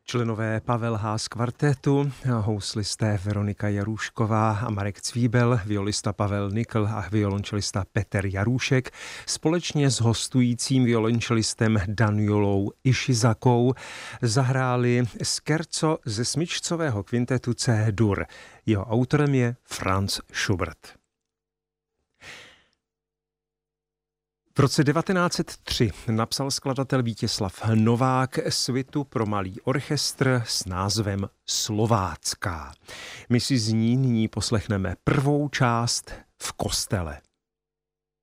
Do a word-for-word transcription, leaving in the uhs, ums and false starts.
Členové Pavel Haas kvartetu, houslisté Veronika Jarušková a Marek Cvíbel, violista Pavel Nikl a violončelista Petr Jarůšek společně s hostujícím violončelistem Danielou Ishizakou zahráli scherzo ze smyčcového kvintetu C-dur. Jeho autorem je Franz Schubert. V roce devatenáct set tři napsal skladatel Vítězslav Novák svitu pro malý orchestr s názvem Slovácká. My si z ní nyní poslechneme prvou část V kostele.